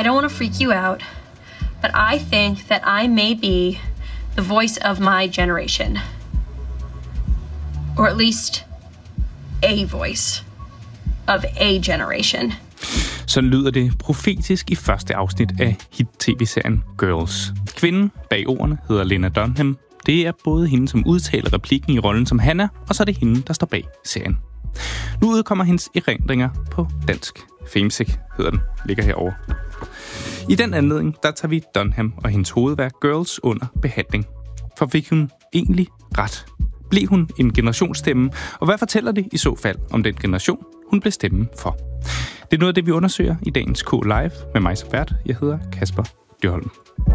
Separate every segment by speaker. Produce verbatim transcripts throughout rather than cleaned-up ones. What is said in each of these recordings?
Speaker 1: I don't want to freak you out, but I think that I may be the voice of my generation. Or at least a voice of a generation.
Speaker 2: Så lyder det profetisk i første afsnit af hit-tv-serien Girls. Kvinden bag ordene hedder Lena Dunham. Det er både hende, som udtaler replikken i rollen som Hannah, og så er det hende, der står bag serien. Nu udkommer hendes erindringer på dansk. Famesick hedder den, ligger herovre. I den anledning, der tager vi Dunham og hendes hovedværk Girls under behandling. For fik hun egentlig ret? Blev hun en generationsstemme? Og hvad fortæller det i så fald om den generation, hun blev stemme for? Det er noget af det, vi undersøger i dagens K-Live med mig som vært. Jeg hedder Kasper Dyrholm.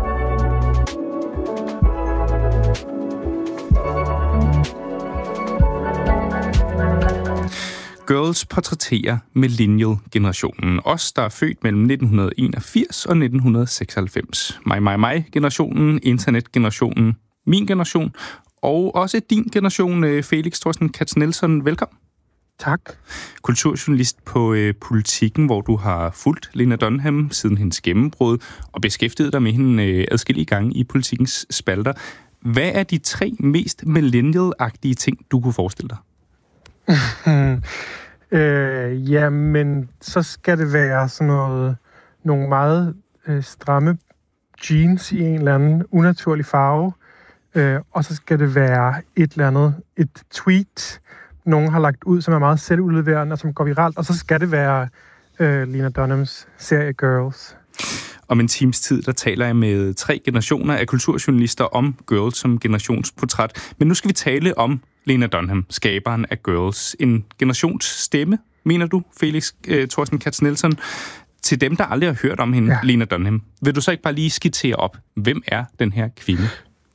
Speaker 2: Girls portrætterer millennial-generationen. Os, der er født mellem nitten enogfirs og nitten seksoghalvfems. Mig, mig, mig-generationen, internetgenerationen, min generation, og også din generation, Felix Thorsten Katz-Nielsen. Velkommen.
Speaker 3: Tak.
Speaker 2: Kulturjournalist på øh, Politikken, hvor du har fulgt Lena Dunham siden hendes gennembrud, og beskæftiget dig med hende øh, adskillige gange i Politikens spalter. Hvad er de tre mest millennial-agtige ting, du kunne forestille dig?
Speaker 3: øh, jamen, så skal det være sådan noget, nogle meget øh, stramme jeans i en eller anden unaturlig farve, øh, og så skal det være et eller andet, et tweet, nogen har lagt ud, som er meget selvudleverende og som går viralt, og så skal det være øh, Lena Dunhams serie Girls.
Speaker 2: Om en times tid, der taler jeg med tre generationer af kulturjournalister om Girls som generationsportræt. Men nu skal vi tale om Lena Dunham, skaberen af Girls. En generationsstemme, mener du, Felix øh, Thorsten Katz-Nielsen? Til dem, der aldrig har hørt om hende, ja. Lena Dunham, vil du så ikke bare lige skitsere op, hvem er den her kvinde?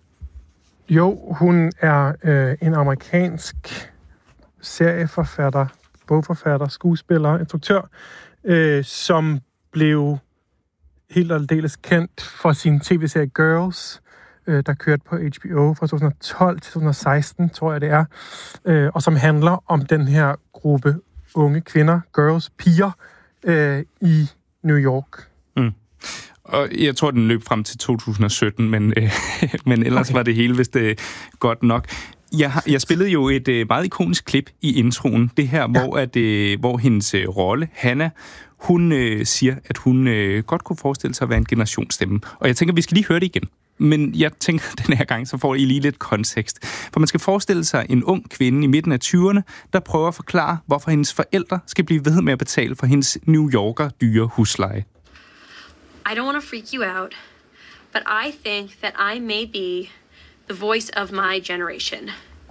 Speaker 3: Jo, hun er øh, en amerikansk serieforfatter, bogforfatter, skuespiller, instruktør, øh, som blev helt aldeles kendt for sin tv-serie Girls, øh, der kørte på H B O fra to tusind og tolv til to tusind og seksten, tror jeg det er, øh, og som handler om den her gruppe unge kvinder, girls, piger, øh, i New York.
Speaker 2: Mm. Og jeg tror, den løb frem til to tusind og sytten, men, øh, men ellers okay. var det hele vist øh, godt nok. Jeg, har, jeg spillede jo et øh, meget ikonisk klip i introen, det her, ja. hvor, at, øh, hvor hendes øh, rolle, Hannah, hun øh, siger, at hun øh, godt kunne forestille sig at være en generationsstemme. Og jeg tænker, vi skal lige høre det igen. Men jeg tænker, den her gang, så får I lige lidt kontekst. For man skal forestille sig en ung kvinde i midten af tyverne, der prøver at forklare, hvorfor hendes forældre skal blive ved med at betale for hendes New Yorker dyre husleje.
Speaker 1: I don't want to freak you out, but I think that I may be the voice of my generation.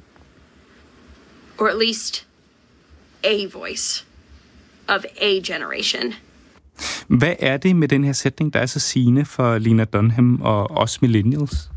Speaker 1: Or at least a voice of a generation.
Speaker 2: Hvad er det med den her sætning, der er så sigende for Lena Dunham og os millennials?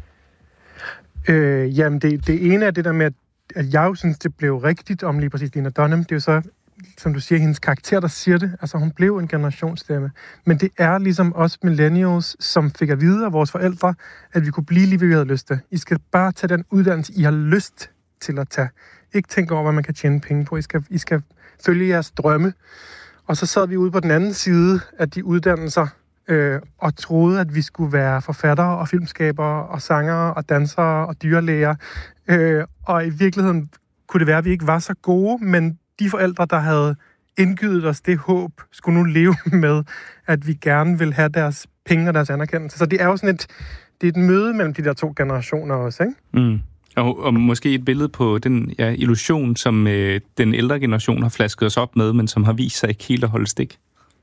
Speaker 3: Øh, jamen, det, det ene er det der med, at jeg jo synes, det blev rigtigt om lige præcis Lena Dunham. Det er jo så, som du siger, hendes karakter, der siger det. Altså, hun blev en generationsstemme. Men det er ligesom os millennials, som fik at vide af vores forældre, at vi kunne blive lige, hvad vi havde lyst til. I skal bare tage den uddannelse, I har lyst til at tage. Ikke tænke over, hvad man kan tjene penge på. I skal, I skal følge jeres drømme. Og så sad vi ude på den anden side af de uddannelser, øh, og troede, at vi skulle være forfattere og filmskabere og sangere og dansere og dyrlæger. Øh, og i virkeligheden kunne det være, at vi ikke var så gode, men de forældre, der havde indgydet os det håb, skulle nu leve med, at vi gerne vil have deres penge og deres anerkendelse. Så det er jo sådan et, det er et møde mellem de der to generationer også, ikke?
Speaker 2: Mm. Og, og måske et billede på den ja, illusion, som øh, den ældre generation har flasket os op med, men som har vist sig ikke helt at holde stik.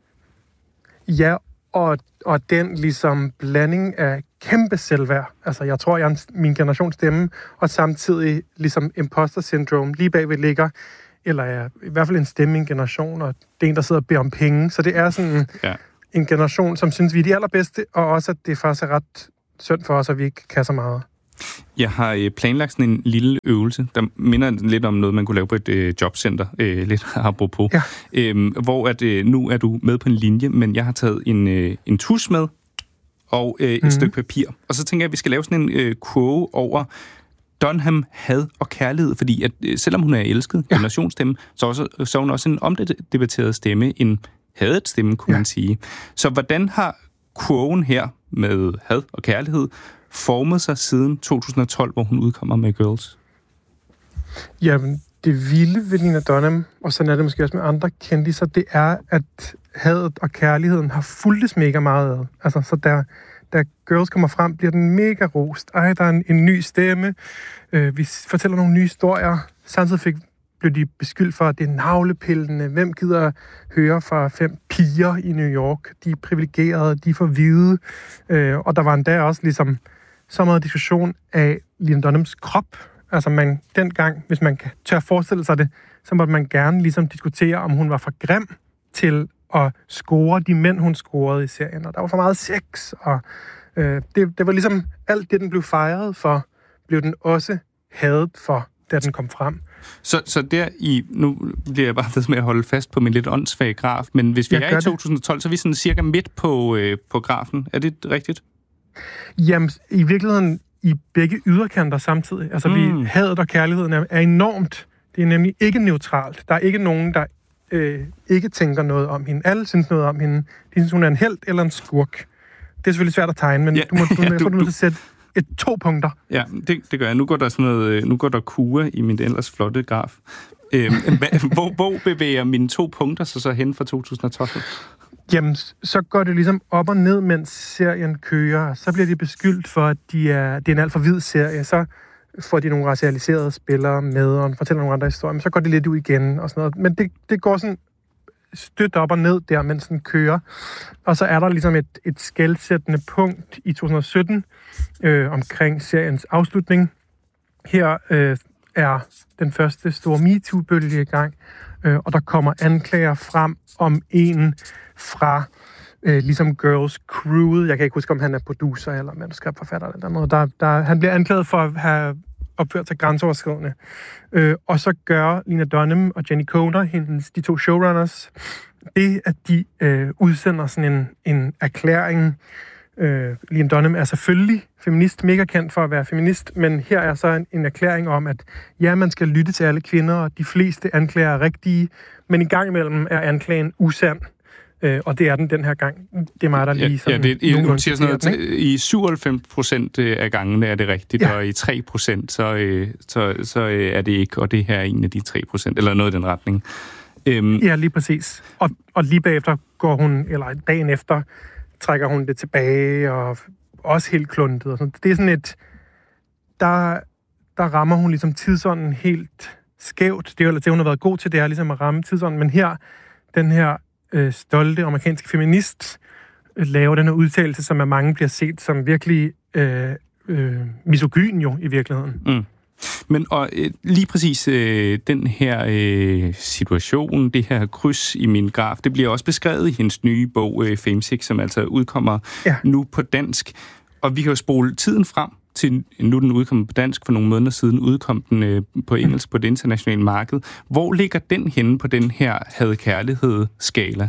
Speaker 3: Ja, og, og den ligesom blanding af kæmpe selvværd. Altså, jeg tror, jeg er min generations stemme, og samtidig ligesom imposter syndrome lige bagved ligger, eller er i hvert fald en stemme i en generation, og det er en, der sidder og beder om penge. Så det er sådan ja. en generation, som synes, vi er de allerbedste, og også, at det faktisk er ret synd for os, at vi ikke kan så meget.
Speaker 2: Jeg har planlagt sådan en lille øvelse, der minder lidt om noget, man kunne lave på et øh, jobcenter, øh, lidt apropos,
Speaker 3: ja.
Speaker 2: øhm, hvor at, øh, nu er du med på en linje, men jeg har taget en, øh, en tus med og øh, et mm-hmm. stykke papir. Og så tænker jeg, at vi skal lave sådan en øh, quote over Dunham, had og kærlighed, fordi at, øh, selvom hun er elsket, ja. generationsstemme, så, også, så er hun også en omdebatteret stemme, en hadet stemme, kunne ja. man sige. Så hvordan har kurven her med had og kærlighed formet sig siden to tusind og tolv, hvor hun udkommer med Girls?
Speaker 3: Jamen, det vilde ved Lena Dunham, og sådan er det måske også med andre kendiser, det er, at hadet og kærligheden har fulgtes mega meget ad. Altså, så der, da Girls kommer frem, bliver den mega rost. Ej, der er en, en ny stemme. Øh, vi fortæller nogle nye historier. Samtidig fik, blev de beskyldt for, at det er navlepillende. Hvem gider høre fra fem piger i New York? De er privilegerede, de er for hvide. Øh, og der var endda også ligesom så meget diskussion af Lena Dunhams krop. Altså man, dengang, hvis man kan tør forestille sig det, så måtte man gerne ligesom diskutere, om hun var for grim til at score de mænd, hun scorede i serien. Og der var for meget sex, og øh, det, det var ligesom alt det, den blev fejret for, blev den også hadet for, da den kom frem.
Speaker 2: Så, så der i, nu bliver jeg bare ved med at holde fast på min lidt åndssvage graf, men hvis vi jeg er i to tusind og tolv, så er vi sådan cirka midt på, øh, på grafen. Er det rigtigt?
Speaker 3: Jamen, i virkeligheden i begge yderkanter samtidig. Altså, mm. vi, hadet og kærligheden er, er enormt. Det er nemlig ikke neutralt. Der er ikke nogen, der øh, ikke tænker noget om hende. Alle synes noget om hende. De synes, hun er en helt eller en skurk. Det er selvfølgelig svært at tegne, men ja, du må du, ja, du, du, du sætte et, to punkter.
Speaker 2: Ja, det, det gør jeg. Nu går der sådan noget, nu går der kure i min ellers flotte graf. Øhm, hvor, hvor bevæger mine to punkter så så hen fra to tusind og tolv?
Speaker 3: Jamen, så går det ligesom op og ned, mens serien kører. Så bliver de beskyldt for, at de er, det er en alt for hvid serie. Så får de nogle racialiserede spillere med, og fortæller nogle andre historier. Men så går det lidt ud igen og sådan noget. Men det, det går sådan stødt op og ned der, mens den kører. Og så er der ligesom et, et skelsættende punkt i to tusind og sytten øh, omkring seriens afslutning. Her øh, er den første store MeToo-bølge i gang, øh, og der kommer anklager frem om en fra øh, ligesom Girls crewet. Jeg kan ikke huske, om han er producer eller manuskriptforfatter eller noget. Der, der, han bliver anklaget for at have opført sig grænseoverskridende. Øh, og så gør Lena Dunham og Jenny Coder, hendes, de to showrunners, det, at de øh, udsender sådan en, en erklæring. Øh, Lena Dunham er selvfølgelig feminist, mega kendt for at være feminist, men her er så en, en erklæring om, at ja, man skal lytte til alle kvinder, og de fleste anklager er rigtige, men i gang imellem er anklagen usand. Øh, og det er den den her gang. Det er mig, der lige sådan...
Speaker 2: Ja, det, i, hun siger sådan noget, i syvoghalvfems procent af gangene er det rigtigt, ja. Og i tre procent, så, så, så er det ikke, og det her er en af de tre procent, eller noget i den retning. Øhm.
Speaker 3: Ja, lige præcis. Og, og lige bagefter går hun, eller dagen efter, trækker hun det tilbage, og også helt kluntet. Og sådan. Det er sådan et... Der, der rammer hun ligesom tidsånden helt skævt. Det er jo det, hun har været god til, det er ligesom at ramme tidsånden, men her, den her øh, stolte amerikanske feminist, øh, laver den her udtalelse, som af mange bliver set som virkelig øh, øh, misogyn jo i virkeligheden.
Speaker 2: Mm. Men og øh, lige præcis øh, den her øh, situation, det her kryds i min graf, det bliver også beskrevet i hendes nye bog, øh, Famesick, som altså udkommer ja. nu på dansk. Og vi kan jo spole tiden frem til, nu den udkommer på dansk, for nogle måneder siden udkom den øh, på engelsk på det internationale marked. Hvor ligger den henne på den her had-kærlighed-skala?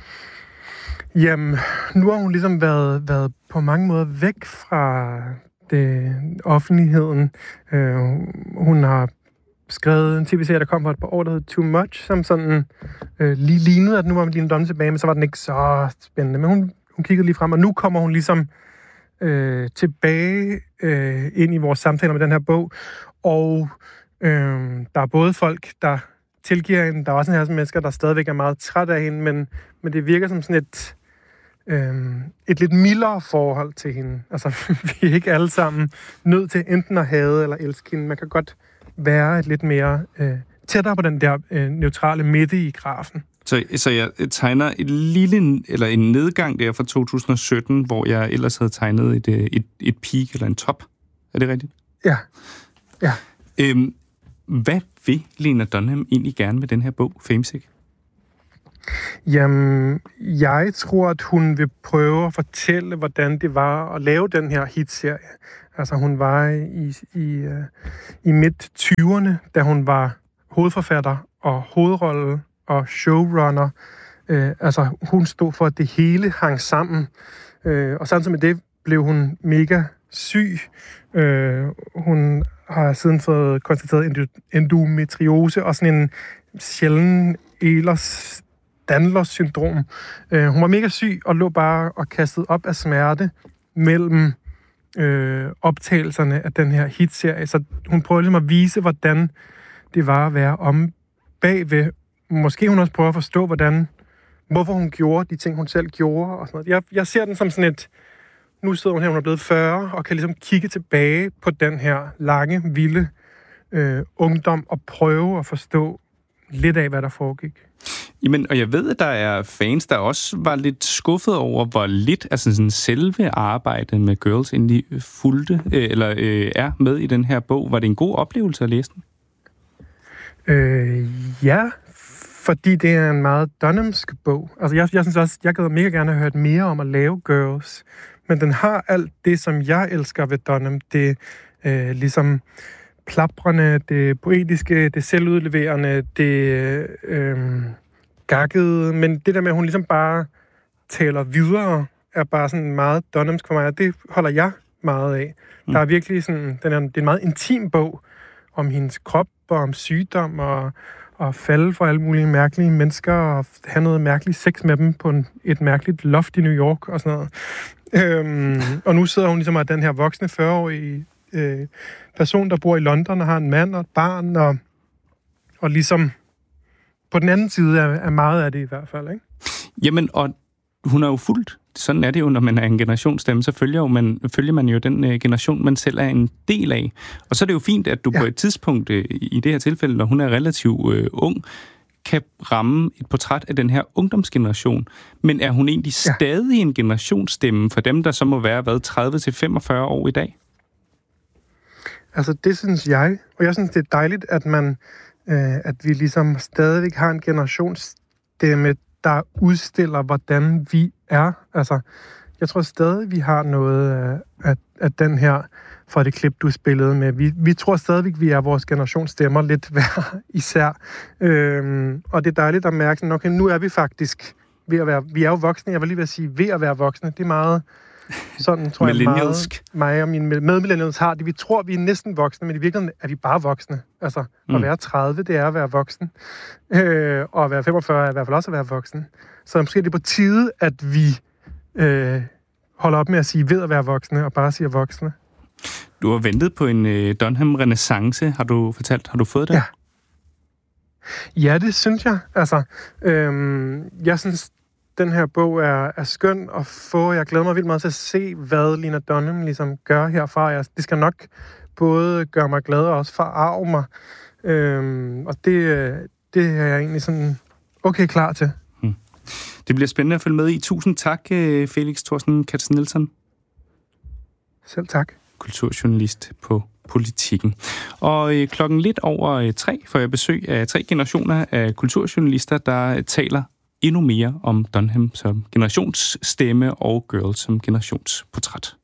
Speaker 3: Jamen, nu har hun ligesom været, været på mange måder væk fra det, offentligheden. Øh, hun har skrevet en tv-serie, der kom for et par år, der hed Too Much, som sådan øh, lige lignede, at nu var Lena Dunham tilbage, men så var den ikke så spændende. Men hun, hun kiggede lige frem, og nu kommer hun ligesom øh, tilbage øh, ind i vores samtaler med den her bog. Og øh, der er både folk, der tilgiver hende, der er også en her mennesker, der stadigvæk er meget træt af hende, men, men det virker som sådan et Øhm, et lidt mildere forhold til hende. Altså, vi er ikke alle sammen nødt til enten at hade eller elske hende. Man kan godt være et lidt mere øh, tættere på den der øh, neutrale midte i grafen.
Speaker 2: Så, så jeg tegner et lille, eller en nedgang der fra to tusind og sytten, hvor jeg ellers havde tegnet et, et, et peak eller en top. Er det rigtigt?
Speaker 3: Ja. ja.
Speaker 2: Øhm, hvad vil Lena Dunham egentlig gerne med den her bog, Famesick?
Speaker 3: Jamen, jeg tror, at hun vil prøve at fortælle, hvordan det var at lave den her hitserie. Altså, hun var i, i, i midt-tyverne, da hun var hovedforfatter og hovedrolle og showrunner. Øh, altså, hun stod for, at det hele hang sammen. Øh, og samtidig med det blev hun mega syg. Øh, hun har siden fået konstateret endometriose og sådan en sjælden elers Danlers syndrom. Øh, hun var mega syg og lå bare og kastet op af smerte mellem øh, optagelserne af den her hitserie. Så hun prøvede ligesom at vise, hvordan det var at være om bagved. Måske hun også prøver at forstå, hvordan, hvorfor hun gjorde de ting, hun selv gjorde. Og sådan noget. Jeg, jeg ser den som sådan et, nu sidder hun her, hun er blevet fyrre, og kan ligesom kigge tilbage på den her lange, vilde øh, ungdom og prøve at forstå lidt af, hvad der foregik.
Speaker 2: Jamen, og jeg ved, at der er fans, der også var lidt skuffet over, hvor lidt altså sådan selve arbejdet med Girls egentlig fulgte, øh, eller øh, er med i den her bog. Var det en god oplevelse at læse den?
Speaker 3: Øh, ja, fordi det er en meget Dunhamsk bog. Altså, jeg, jeg synes også, jeg gad mega gerne have hørt mere om at lave Girls, men den har alt det, som jeg elsker ved Dunham. Det øh, ligesom plaprende, det poetiske, det selvudleverende, det øh, gakkede, men det der med, at hun ligesom bare taler videre, er bare sådan meget Dunhamsk for mig, og det holder jeg meget af. Mm. Der er virkelig sådan, den er, det er en meget intim bog om hendes krop, og om sygdom, og, og falde for alle mulige mærkelige mennesker, og have noget mærkeligt sex med dem på en, et mærkeligt loft i New York, og sådan noget. Øhm, og nu sidder hun ligesom af den her voksne fyrre-årige øh, person, der bor i London, og har en mand og et barn, og, og ligesom på den anden side er, er meget af det i hvert fald, ikke?
Speaker 2: Jamen, og hun er jo fuldt. Sådan er det jo, når man er en generationsstemme, så følger, jo man, følger man jo den øh, generation, man selv er en del af. Og så er det jo fint, at du ja. på et tidspunkt, øh, i det her tilfælde, når hun er relativt øh, ung, kan ramme et portræt af den her ungdomsgeneration. Men er hun egentlig ja. stadig en generationsstemme for dem, der så må være hvad, tredive til femogfyrre år i dag?
Speaker 3: Altså, det synes jeg. Og jeg synes, det er dejligt, at man, øh, at vi ligesom stadigvæk har en generationsstemme, der udstiller, hvordan vi er. Altså, jeg tror stadig, vi har noget af, af, af den her, fra det klip, du spillede med. Vi, vi tror stadigvæk, vi er vores generationsstemmer lidt hver især. Øhm, og det er dejligt at mærke, sådan, okay, nu er vi faktisk ved at være, vi er jo voksne, jeg vil lige ved at sige, ved at være voksne. Det er meget sådan, tror jeg, meget mig og mine medmillennials har det. Vi tror, vi er næsten voksne, men i virkeligheden er vi bare voksne. Altså, mm. at være tredive, det er at være voksen. Øh, og at være femogfyrre er i hvert fald også at være voksen. Så måske er det på tide, at vi øh, holder op med at sige ved at være voksne, og bare siger voksne.
Speaker 2: Du har ventet på en øh, Dunham-renæssance, har du fortalt. Har du fået det?
Speaker 3: Ja. Ja, det synes jeg. Altså, øhm, jeg synes, den her bog er, er skøn at få. Jeg glæder mig vildt meget til at se, hvad Lena Dunham ligesom gør herfra. Jeg, det skal nok både gøre mig glad og også forarve mig. Øhm, og det, det er jeg egentlig sådan okay klar til. Hmm.
Speaker 2: Det bliver spændende at følge med i. Tusind tak, Felix Thorsten Katz-Nielsen.
Speaker 3: Selv tak.
Speaker 2: Kulturjournalist på Politikken. Og øh, klokken lidt over øh, tre får jeg besøg af tre generationer af kulturjournalister, der taler endnu mere om Dunham som generationsstemme og Girls som generationsportræt.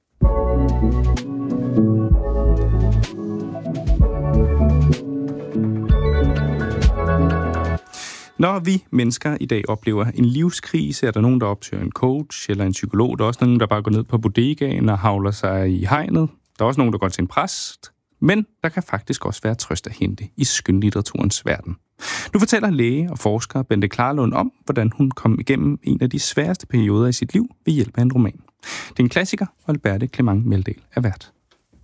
Speaker 2: Når vi mennesker i dag oplever en livskrise, er der nogen, der opsøger en coach eller en psykolog. Der er også nogen, der bare går ned på bodegaen og havler sig i hegnet. Der er også nogen, der går til en præst. Men der kan faktisk også være trøst at hente i skønlitteraturens verden. Nu fortæller læge og forsker Bente Klarlund om, hvordan hun kom igennem en af de sværeste perioder i sit liv ved hjælp af en roman. Det er en klassiker, og Alberte Clement Meldal er vært.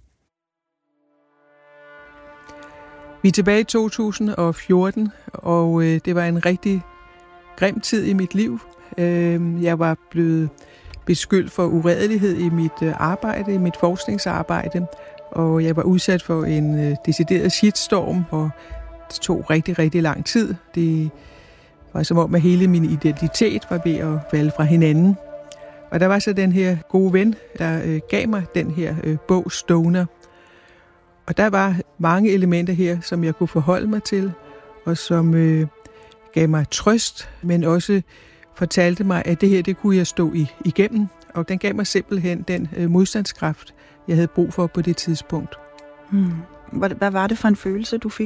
Speaker 4: Vi er tilbage i to tusind og fjorten, og øh, det var en rigtig grim tid i mit liv. Øh, jeg var blevet beskyldt for uredelighed i mit øh, arbejde, i mit forskningsarbejde, og jeg var udsat for en øh, decideret shitstorm, og det tog rigtig, rigtig lang tid. Det var som om, at hele min identitet var ved at falde fra hinanden. Og der var så den her gode ven, der øh, gav mig den her øh, bog, Stoner. Og der var mange elementer her, som jeg kunne forholde mig til, og som øh, gav mig trøst, men også fortalte mig, at det her, det kunne jeg stå i, igennem. Og den gav mig simpelthen den øh, modstandskraft, jeg havde brug for på det tidspunkt.
Speaker 5: Hmm. Hvad var det for en følelse, du fik?